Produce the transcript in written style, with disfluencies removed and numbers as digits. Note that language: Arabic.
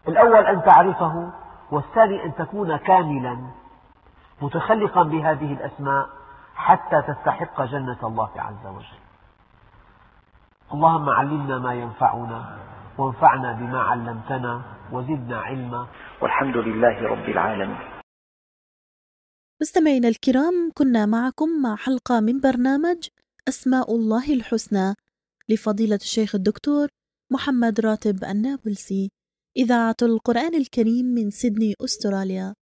الأول أن تعرفه، والثاني أن تكون كاملا متخلقا بهذه الأسماء حتى تستحق جنة الله عز وجل. اللهم علمنا ما ينفعنا، وانفعنا بما علمتنا، وزدنا علما، والحمد لله رب العالمين. مستمعينا الكرام، كنا معكم مع حلقة من برنامج أسماء الله الحسنى لفضيلة الشيخ الدكتور محمد راتب النابلسي، إذاعة القرآن الكريم من سيدني أستراليا.